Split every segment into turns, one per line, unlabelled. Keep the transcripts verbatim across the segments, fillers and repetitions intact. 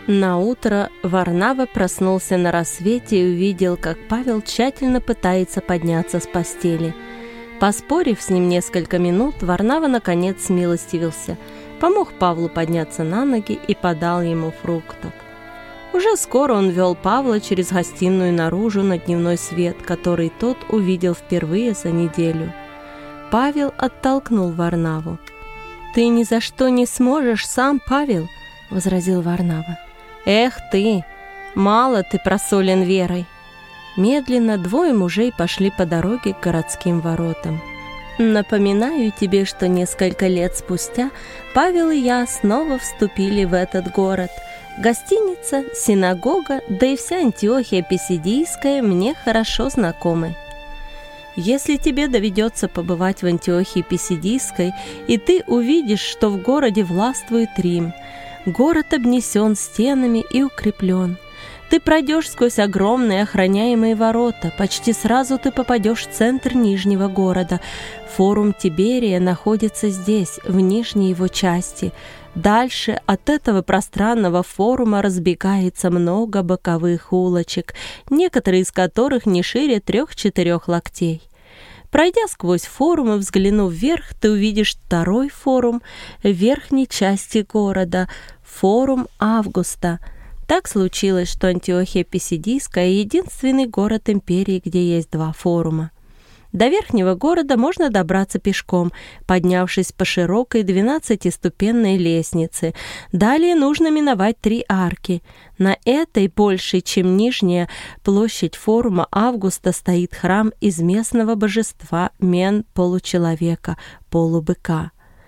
Наутро Варнава проснулся на рассвете и увидел, как Павел тщательно пытается подняться с постели. Поспорив с ним несколько минут, Варнава наконец смилостивился, помог Павлу подняться на ноги и подал ему фруктов. Уже скоро он вел Павла через гостиную наружу на дневной свет, который тот увидел впервые за неделю. Павел оттолкнул Варнаву. «Ты ни за что не сможешь сам, Павел», — возразил Варнава. «Эх ты, мало ты просолен верой». Медленно двое мужей пошли по дороге к городским воротам. «Напоминаю тебе, что несколько лет спустя Павел и я снова вступили в этот город. Гостиница, синагога, да и вся Антиохия Писидийская мне хорошо знакомы. Если тебе доведется побывать в Антиохии Писидийской, и ты увидишь, что в городе властвует Рим, город обнесен стенами и укреплен. Ты пройдешь сквозь огромные охраняемые ворота, почти сразу ты попадешь в центр Нижнего города. Форум Тиберия находится здесь, в нижней его части. Дальше от этого пространного форума разбегается много боковых улочек, некоторые из которых не шире трех-четырех локтей. Пройдя сквозь форум и взглянув вверх, ты увидишь второй форум в верхней части города, форум Августа. Так случилось, что Антиохия Писидийская — единственный город империи, где есть два форума. До верхнего города можно добраться пешком, поднявшись по широкой двенадцатиступенной лестнице. Далее нужно миновать три арки. На этой, большей, чем нижняя, площадь форума Августа стоит храм из местного божества Мен-получеловека, полубыка.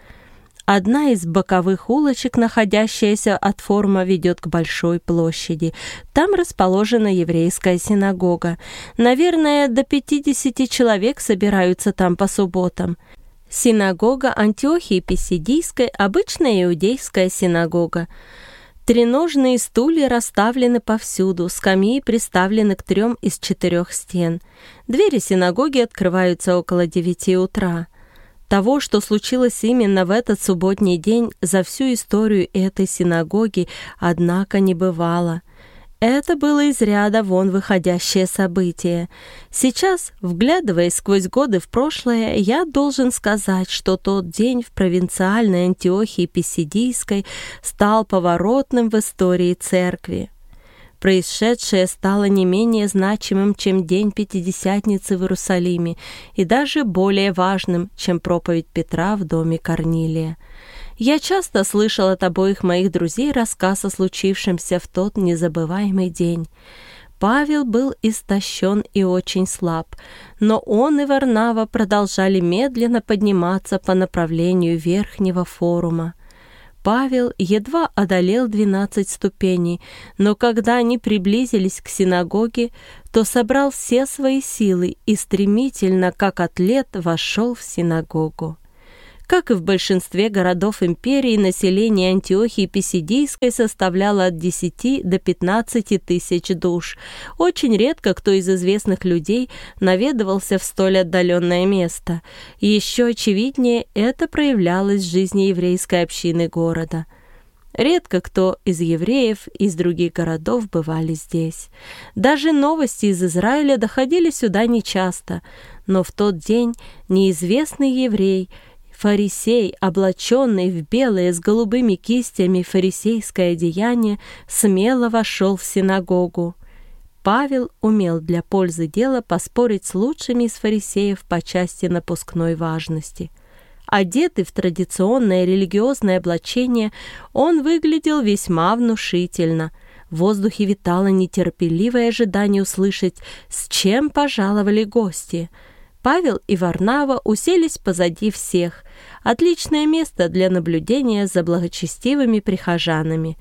Одна из боковых улочек, находящаяся от форума, ведет к большой площади. Там расположена еврейская синагога. Наверное, до пятидесяти человек собираются там по субботам. Синагога Антиохии Писидийской – обычная иудейская синагога. Треножные стулья расставлены повсюду, скамьи приставлены к трем из четырех стен. Двери синагоги открываются около девяти утра. Того, что случилось именно в этот субботний день, за всю историю этой синагоги, однако, не бывало. Это было из ряда вон выходящее событие. Сейчас, вглядываясь сквозь годы в прошлое, я должен сказать, что тот день в провинциальной Антиохии Писидийской стал поворотным в истории церкви. Происшедшее стало не менее значимым, чем день Пятидесятницы в Иерусалиме, и даже более важным, чем проповедь Петра в доме Корнилия. Я часто слышал от обоих моих друзей рассказ о случившемся в тот незабываемый день. Павел был истощен и очень слаб, но он и Варнава продолжали медленно подниматься по направлению верхнего форума. Павел едва одолел двенадцать ступеней, но когда они приблизились к синагоге, то собрал все свои силы и стремительно, как атлет, вошел в синагогу. Как и в большинстве городов империи, население Антиохии Писидийской составляло от десяти до пятнадцати тысяч душ. Очень редко кто из известных людей наведывался в столь отдаленное место. И еще очевиднее это проявлялось в жизни еврейской общины города. Редко кто из евреев из других городов бывали здесь. Даже новости из Израиля доходили сюда нечасто, но в тот день неизвестный еврей, фарисей, облаченный в белое с голубыми кистями фарисейское одеяние, смело вошел в синагогу. Павел умел для пользы дела поспорить с лучшими из фарисеев по части напускной важности. Одетый в традиционное религиозное облачение, он выглядел весьма внушительно. В воздухе витало нетерпеливое ожидание услышать, с чем пожаловали гости. Павел и Варнава уселись позади всех. Отличное место для наблюдения за благочестивыми прихожанами.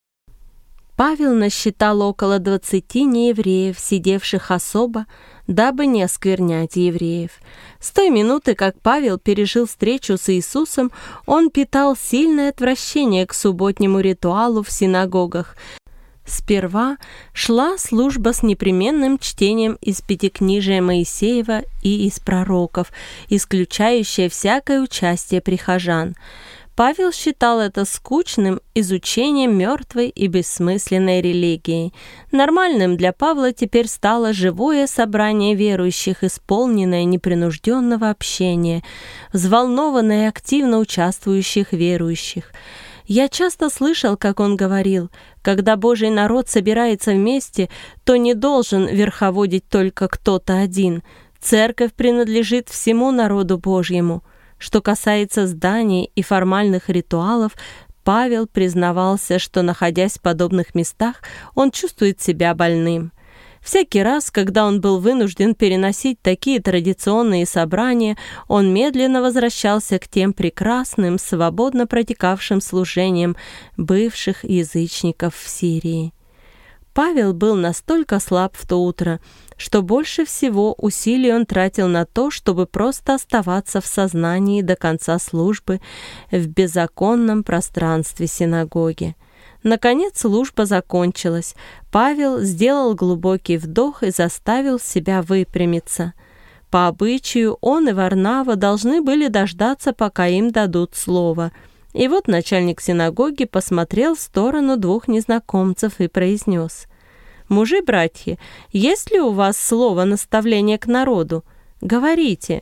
Павел насчитал около двадцати неевреев, сидевших особо, дабы не осквернять евреев. С той минуты, как Павел пережил встречу с Иисусом, он питал сильное отвращение к субботнему ритуалу в синагогах. Сперва шла служба с непременным чтением из Пятикнижия Моисеева и из пророков, исключающая всякое участие прихожан. Павел считал это скучным изучением мертвой и бессмысленной религии. Нормальным для Павла теперь стало живое собрание верующих, исполненное непринужденного общения, взволнованное и активно участвующих верующих. Я часто слышал, как он говорил, когда Божий народ собирается вместе, то не должен верховодить только кто-то один. Церковь принадлежит всему народу Божьему. Что касается зданий и формальных ритуалов, Павел признавался, что, находясь в подобных местах, он чувствует себя больным. Всякий раз, когда он был вынужден переносить такие традиционные собрания, он медленно возвращался к тем прекрасным, свободно протекавшим служениям бывших язычников в Сирии. Павел был настолько слаб в то утро, что больше всего усилий он тратил на то, чтобы просто оставаться в сознании до конца службы в беззаконном пространстве синагоги. Наконец служба закончилась. Павел сделал глубокий вдох и заставил себя выпрямиться. По обычаю он и Варнава должны были дождаться, пока им дадут слово. И вот начальник синагоги посмотрел в сторону двух незнакомцев и произнес: «Мужи-братья, есть ли у вас слово наставления к народу? Говорите».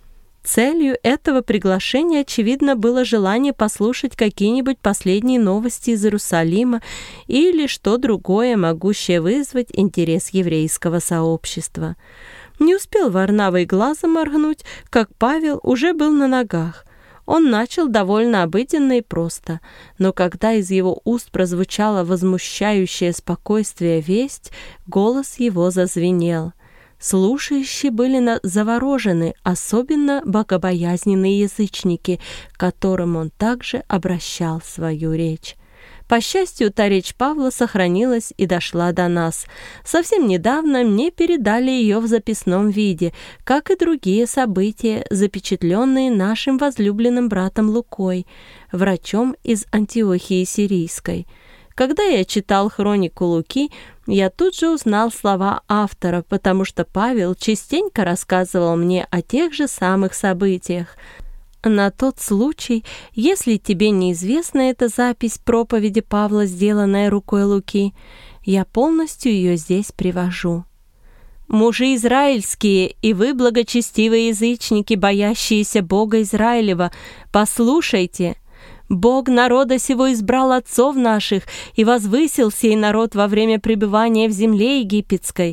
Целью этого приглашения, очевидно, было желание послушать какие-нибудь последние новости из Иерусалима или что другое, могущее вызвать интерес еврейского сообщества. Не успел Варнава и глазом моргнуть, как Павел уже был на ногах. Он начал довольно обыденно и просто, но когда из его уст прозвучала возмущающее спокойствие весть, голос его зазвенел. Слушающие были заворожены, особенно богобоязненные язычники, к которым он также обращал свою речь. По счастью, та речь Павла сохранилась и дошла до нас. Совсем недавно мне передали ее в записном виде, как и другие события, запечатленные нашим возлюбленным братом Лукой, врачом из Антиохии Сирийской. Когда я читал хронику Луки, я тут же узнал слова автора, потому что Павел частенько рассказывал мне о тех же самых событиях. На тот случай, если тебе неизвестна эта запись проповеди Павла, сделанная рукой Луки, я полностью ее здесь привожу. «Мужи израильские, и вы, благочестивые язычники, боящиеся Бога Израилева, послушайте! Бог народа сего избрал отцов наших и возвысил сей народ во время пребывания в земле египетской.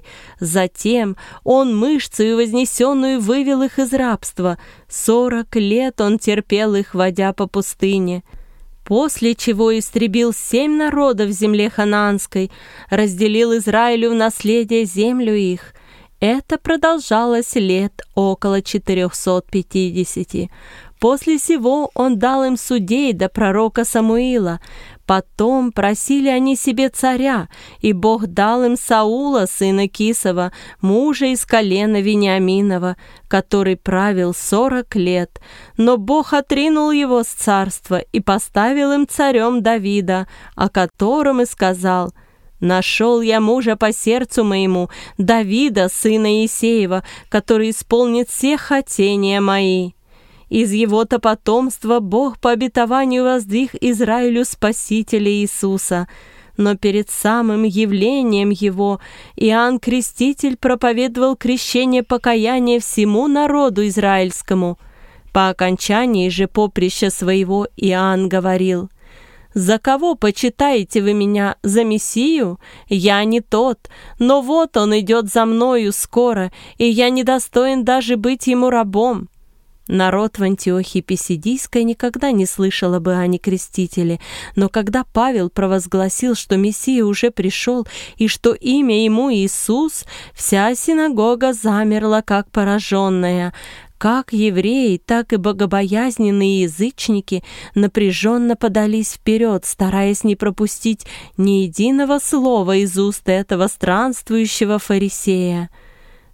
Затем Он мышцею вознесенную вывел их из рабства. Сорок лет Он терпел их, водя по пустыне. После чего истребил семь народов в земле ханаанской, разделил Израилю в наследие землю их. Это продолжалось лет около четырехсот пятидесяти. После сего он дал им судей до пророка Самуила. Потом просили они себе царя, и Бог дал им Саула, сына Кисова, мужа из колена Вениаминова, который правил сорок лет. Но Бог отринул его с царства и поставил им царем Давида, о котором и сказал: «Нашел я мужа по сердцу моему, Давида, сына Иисеева, который исполнит все хотения мои». Из его-то потомства Бог по обетованию воздвиг Израилю Спасителя Иисуса. Но перед самым явлением его Иоанн Креститель проповедовал крещение покаяния всему народу израильскому. По окончании же поприща своего Иоанн говорил: «За кого почитаете вы меня? За Мессию? Я не тот, но вот он идет за мною скоро, и я недостоин даже быть ему рабом». Народ в Антиохии Писидийской никогда не слышал об Иоанне Крестителе, но когда Павел провозгласил, что Мессия уже пришел и что имя ему Иисус, вся синагога замерла, как пораженная. Как евреи, так и богобоязненные язычники напряженно подались вперед, стараясь не пропустить ни единого слова из уст этого странствующего фарисея.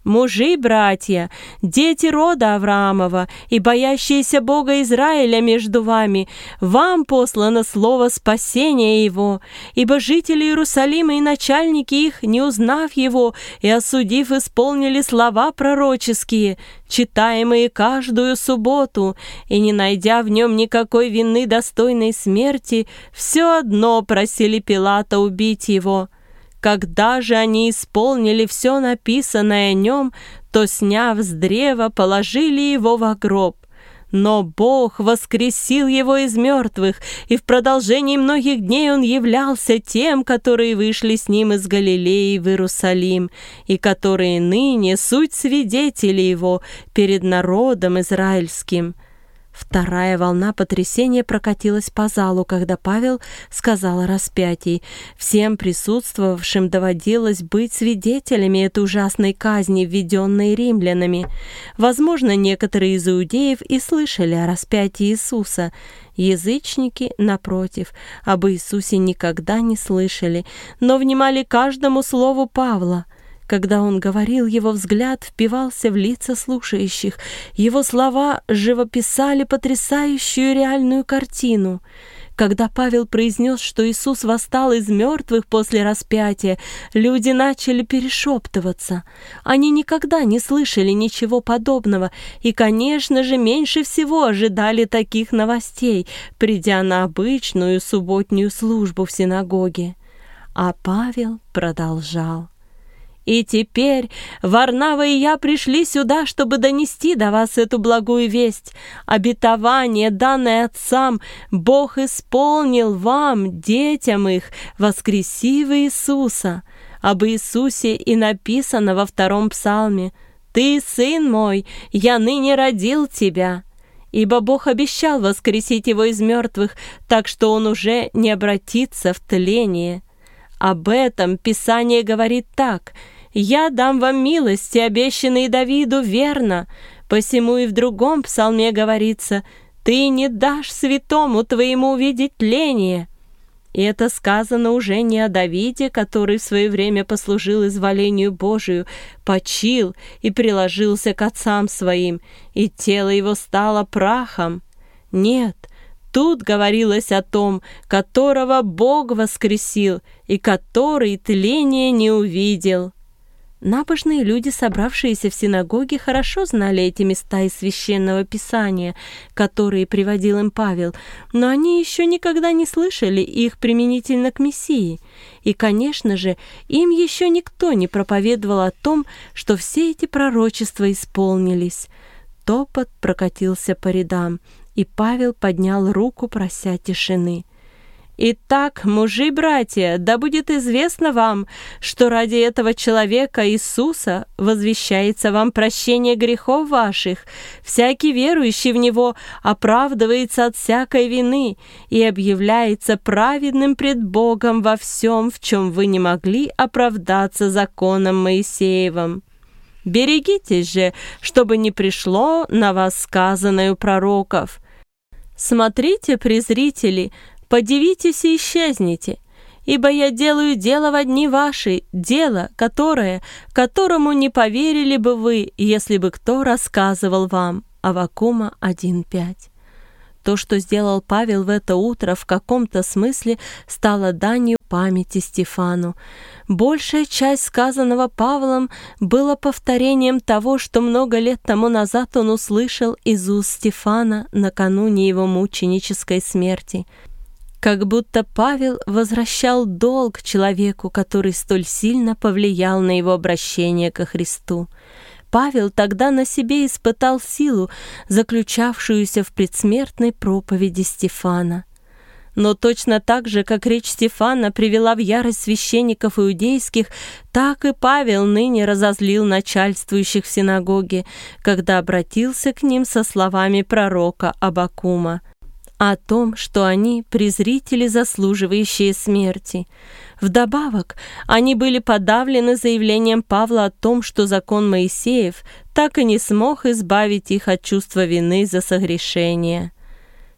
Мужи, братья, дети рода Авраамова и боящиеся Бога Израиля между вами, вам послано слово спасения его, ибо жители Иерусалима и начальники их, не узнав его и осудив, исполнили слова пророческие, читаемые каждую субботу, и, не найдя в нем никакой вины достойной смерти, все одно просили Пилата убить его. Когда же они исполнили все написанное о нем, то, сняв с древа, положили его во гроб. Но Бог воскресил его из мертвых, и в продолжении многих дней он являлся тем, которые вышли с ним из Галилеи в Иерусалим, и которые ныне суть свидетели его перед народом израильским». Вторая волна потрясения прокатилась по залу, когда Павел сказал о распятии. Всем присутствовавшим доводилось быть свидетелями этой ужасной казни, введенной римлянами. Возможно, некоторые из иудеев и слышали о распятии Иисуса. Язычники, напротив, об Иисусе никогда не слышали, но внимали каждому слову Павла. Когда он говорил, его взгляд впивался в лица слушающих. Его слова живописали потрясающую реальную картину. Когда Павел произнес, что Иисус восстал из мертвых после распятия, люди начали перешептываться. Они никогда не слышали ничего подобного и, конечно же, меньше всего ожидали таких новостей, придя на обычную субботнюю службу в синагоге. А Павел продолжал. «И теперь Варнава и я пришли сюда, чтобы донести до вас эту благую весть. Обетование, данное отцам, Бог исполнил вам, детям их, воскресив Иисуса. Об Иисусе и написано во втором псалме: «Ты, сын мой, я ныне родил тебя». Ибо Бог обещал воскресить его из мертвых, так что он уже не обратится в тление. Об этом Писание говорит так: «Я дам вам милости, обещанные Давиду, верно». Посему и в другом псалме говорится: «Ты не дашь святому твоему увидеть тление». И это сказано уже не о Давиде, который в свое время послужил изволению Божию, почил и приложился к отцам своим, и тело его стало прахом. Нет, тут говорилось о том, которого Бог воскресил, и который тление не увидел. Набожные люди, собравшиеся в синагоге, хорошо знали эти места из Священного Писания, которые приводил им Павел, но они еще никогда не слышали их применительно к Мессии. И, конечно же, им еще никто не проповедовал о том, что все эти пророчества исполнились. Топот прокатился по рядам, и Павел поднял руку, прося тишины. «Итак, мужи-братья, да будет известно вам, что ради этого человека Иисуса возвещается вам прощение грехов ваших. Всякий верующий в Него оправдывается от всякой вины и объявляется праведным пред Богом во всем, в чем вы не могли оправдаться законом Моисеевым. Берегитесь же, чтобы не пришло на вас сказанное у пророков. Смотрите, презрители, подивитесь и исчезните, ибо я делаю дело во дни ваши, дело, которое, которому не поверили бы вы, если бы кто рассказывал вам». Аввакума один пять. То, что сделал Павел в это утро, в каком-то смысле стало данью памяти Стефану. Большая часть сказанного Павлом было повторением того, что много лет тому назад он услышал из уст Стефана накануне его мученической смерти. Как будто Павел возвращал долг человеку, который столь сильно повлиял на его обращение ко Христу. Павел тогда на себе испытал силу, заключавшуюся в предсмертной проповеди Стефана. Но точно так же, как речь Стефана привела в ярость священников иудейских, так и Павел ныне разозлил начальствующих в синагоге, когда обратился к ним со словами пророка Аввакума о том, что они презрители, заслуживающие смерти. Вдобавок, они были подавлены заявлением Павла о том, что закон Моисеев так и не смог избавить их от чувства вины за согрешение.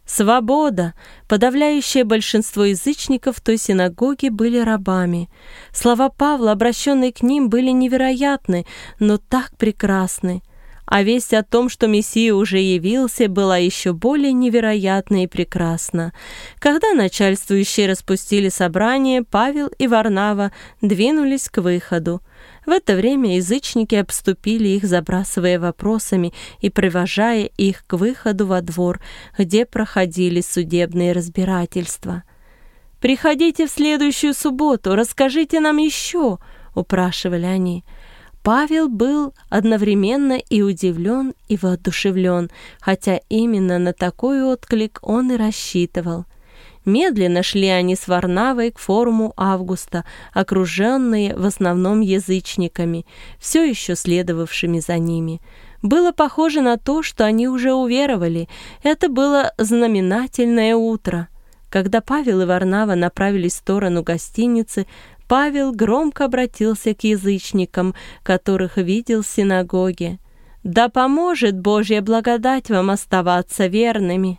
Свобода! Подавляющее большинство язычников в той синагоге были рабами. Слова Павла, обращенные к ним, были невероятны, но так прекрасны. А весть о том, что Мессия уже явился, была еще более невероятна и прекрасна. Когда начальствующие распустили собрание, Павел и Варнава двинулись к выходу. В это время язычники обступили их, забрасывая вопросами и провожая их к выходу во двор, где проходили судебные разбирательства. «Приходите в следующую субботу, расскажите нам еще», — упрашивали они. Павел был одновременно и удивлен, и воодушевлен, хотя именно на такой отклик он и рассчитывал. Медленно шли они с Варнавой к форуму Августа, окруженные в основном язычниками, все еще следовавшими за ними. Было похоже на то, что они уже уверовали. Это было знаменательное утро. Когда Павел и Варнава направились в сторону гостиницы, Павел громко обратился к язычникам, которых видел в синагоге. «Да поможет Божья благодать вам оставаться верными!»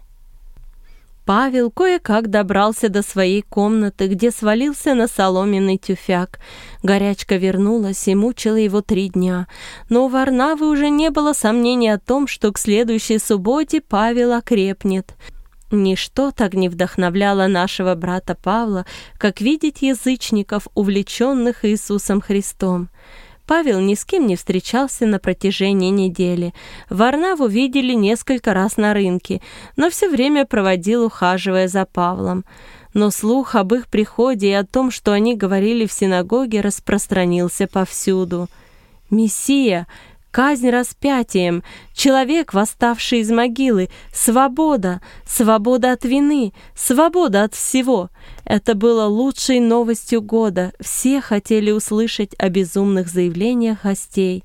Павел кое-как добрался до своей комнаты, где свалился на соломенный тюфяк. Горячка вернулась и мучила его три дня. Но у Варнавы уже не было сомнений о том, что к следующей субботе Павел окрепнет. Ничто так не вдохновляло нашего брата Павла, как видеть язычников, увлеченных Иисусом Христом. Павел ни с кем не встречался на протяжении недели. Варнаву видели несколько раз на рынке, но все время проводил, ухаживая за Павлом. Но слух об их приходе и о том, что они говорили в синагоге, распространился повсюду. «Мессия! Казнь распятием! Человек, восставший из могилы! Свобода! Свобода от вины! Свобода от всего!» Это было лучшей новостью года. Все хотели услышать о безумных заявлениях гостей.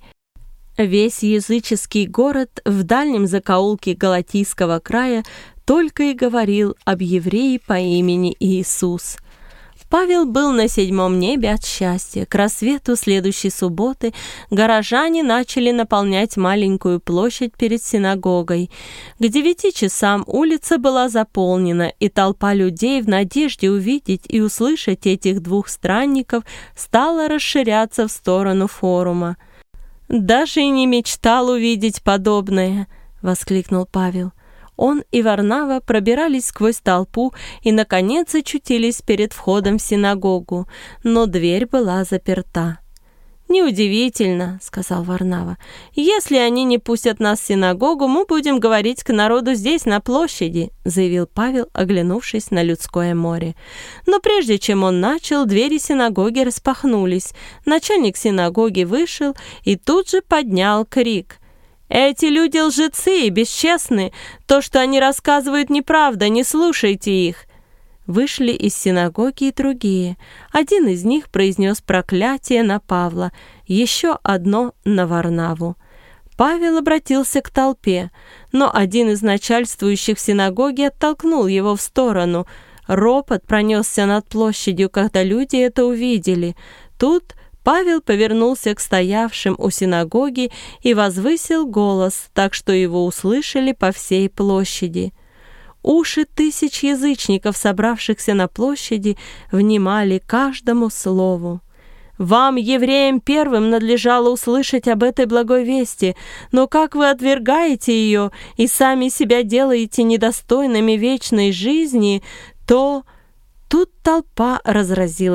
Весь языческий город в дальнем закоулке Галатийского края только и говорил об еврее по имени Иисус. Павел был на седьмом небе от счастья. К рассвету следующей субботы горожане начали наполнять маленькую площадь перед синагогой. К девяти часам улица была заполнена, и толпа людей в надежде увидеть и услышать этих двух странников стала расширяться в сторону форума. «Даже и не мечтал увидеть подобное!» — воскликнул Павел. Он и Варнава пробирались сквозь толпу и, наконец, очутились перед входом в синагогу, но дверь была заперта. «Неудивительно», — сказал Варнава. «Если они не пустят нас в синагогу, мы будем говорить к народу здесь, на площади», — заявил Павел, оглянувшись на людское море. Но прежде чем он начал, двери синагоги распахнулись. Начальник синагоги вышел и тут же поднял крик. «Эти люди лжецы и бесчестны. То, что они рассказывают, неправда, не слушайте их». Вышли из синагоги и другие. Один из них произнес проклятие на Павла, еще одно на Варнаву. Павел обратился к толпе, но один из начальствующих в синагоге оттолкнул его в сторону. Ропот пронесся над площадью, когда люди это увидели. Тут Павел повернулся к стоявшим у синагоги и возвысил голос, так что его услышали по всей площади. Уши тысяч язычников, собравшихся на площади, внимали каждому слову. «Вам, евреям, первым надлежало услышать об этой благой вести, но как вы отвергаете ее и сами себя делаете недостойными вечной жизни, то...» Тут толпа разразилась